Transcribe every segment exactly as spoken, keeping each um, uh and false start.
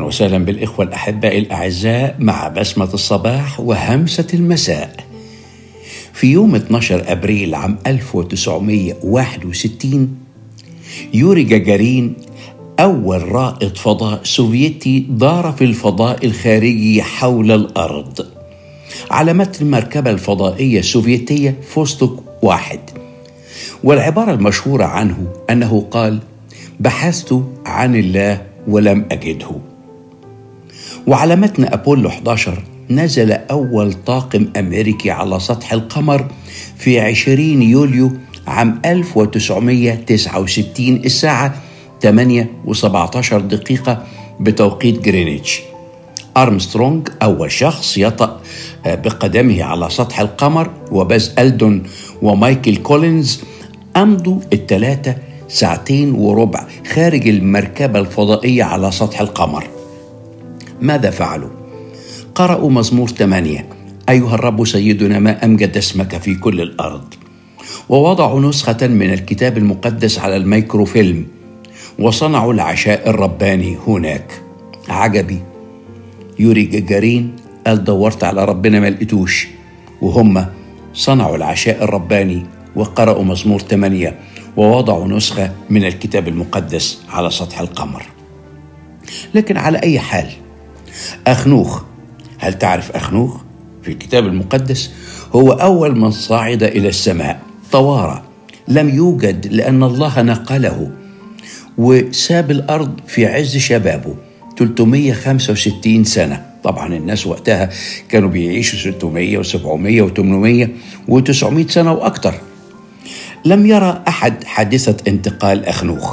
وسهلا بالإخوة الأحباء الأعزاء مع بسمة الصباح وهمسة المساء. في يوم اثني عشر أبريل عام ألف وتسعمائة وواحد وستين يوري جاجارين أول رائد فضاء سوفيتي دار في الفضاء الخارجي حول الأرض على متن المركبة الفضائية السوفيتية فوستوك واحد. والعبارة المشهورة عنه أنه قال: بحثت عن الله ولم أجده. وعلى متن أبولو أحد عشر نزل أول طاقم أمريكي على سطح القمر في عشرين يوليو عام ألف وتسعمائة وتسعة وستين الساعة ثمانية وسبعة عشر دقيقة بتوقيت جرينتش. أرمسترونغ أول شخص يطأ بقدمه على سطح القمر، وباز ألدون ومايكل كولينز أمضوا الثلاثة ساعتين وربع خارج المركبة الفضائية على سطح القمر. ماذا فعلوا؟ قرأوا مزمور ثمانية: أيها الرب سيدنا ما أمجد اسمك في كل الأرض. ووضعوا نسخة من الكتاب المقدس على الميكروفيلم وصنعوا العشاء الرباني هناك. عجبي، يوري جاجارين قال دورت على ربنا ما لقيتوش، وهم صنعوا العشاء الرباني وقرأوا مزمور ثمانية ووضعوا نسخة من الكتاب المقدس على سطح القمر. لكن على أي حال، أخنوخ، هل تعرف أخنوخ؟ في الكتاب المقدس هو أول من صعد إلى السماء طوارئ، لم يوجد لأن الله نقله وساب الأرض في عز شبابه ثلاثمائة وخمسة وستين سنة. طبعا الناس وقتها كانوا بيعيشوا ستمائة وسبعمائة وثمانمائة وتسعمائة سنة وأكثر. لم يرى أحد حادثة انتقال أخنوخ،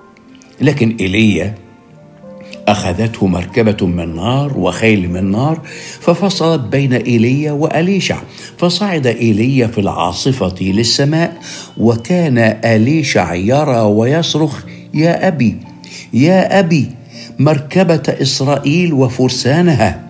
لكن إيليا أخذته مركبة من نار وخيل من نار ففصلت بين إيليا وأليشع، فصعد إيليا في العاصفة للسماء، وكان أليشع يرى ويصرخ: يا أبي يا أبي مركبة إسرائيل وفرسانها.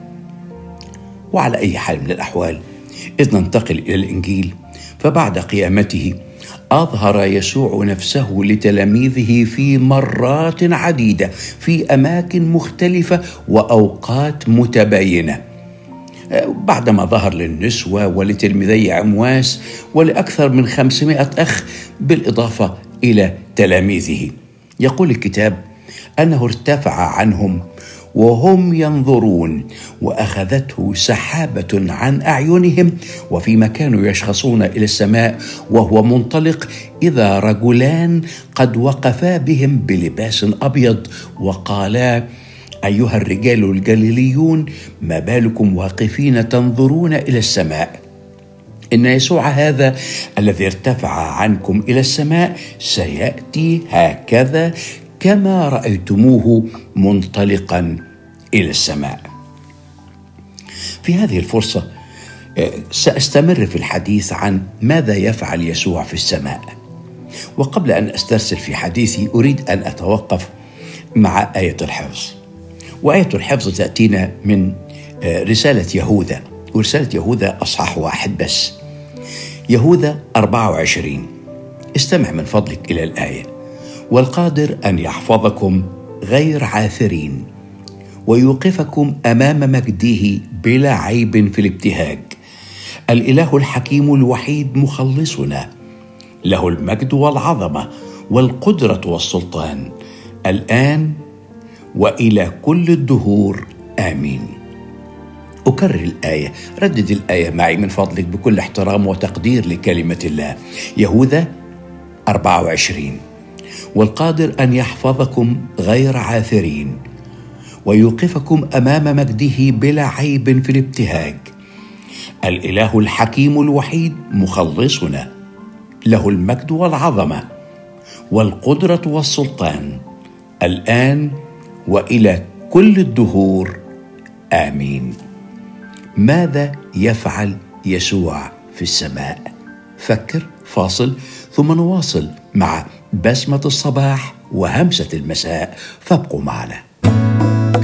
وعلى أي حال من الأحوال، إذ ننتقل إلى الإنجيل، فبعد قيامته أظهر يسوع نفسه لتلاميذه في مرات عديدة في أماكن مختلفة وأوقات متباينة. بعدما ظهر للنسوة ولتلميذي عمواس ولأكثر من خمسمائة أخ بالإضافة إلى تلاميذه، يقول الكتاب أنه ارتفع عنهم وهم ينظرون، وأخذته سحابة عن أعينهم، وفيما كانوا يشخصون إلى السماء وهو منطلق إذا رجلان قد وقفا بهم بلباس أبيض وقالا: أيها الرجال الجليليون، ما بالكم واقفين تنظرون إلى السماء؟ إن يسوع هذا الذي ارتفع عنكم إلى السماء سيأتي هكذا كما رأيتموه منطلقا إلى السماء. في هذه الفرصة سأستمر في الحديث عن ماذا يفعل يسوع في السماء. وقبل أن أسترسل في حديثي أريد أن أتوقف مع آية الحفظ. وآية الحفظ تأتينا من رسالة يهوذا، ورسالة يهوذا أصحاح واحد بس، يهوذا أربعة وعشرين. استمع من فضلك إلى الآية: والقادر أن يحفظكم غير عاثرين ويوقفكم أمام مجده بلا عيب في الابتهاج، الإله الحكيم الوحيد مخلصنا، له المجد والعظمة والقدرة والسلطان الآن وإلى كل الدهور آمين. أكرر الآية، ردد الآية معي من فضلك بكل احترام وتقدير لكلمة الله. يهوذا أربعة وعشرين: والقادر أن يحفظكم غير عاثرين ويوقفكم أمام مجده بلا عيب في الابتهاج، الإله الحكيم الوحيد مخلصنا، له المجد والعظمة والقدرة والسلطان الآن وإلى كل الدهور آمين. ماذا يفعل يسوع في السماء؟ فكر، فاصل، ثم نواصل مع بسمة الصباح وهمسة المساء، فابقوا معنا.